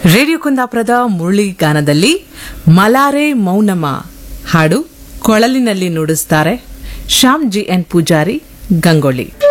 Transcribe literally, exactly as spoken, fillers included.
Radio ಕುಂದಾಪುರದ ಮುರಳಿ ಗಾನದಲ್ಲಿ ಮಲಾರೆ ಮೌನಮ ಹಾಡು ಕೊಳಲಿನಲ್ಲಿ ನುಡಿಸ್ತಾರೆ Shyam G N Poojary Gangolli.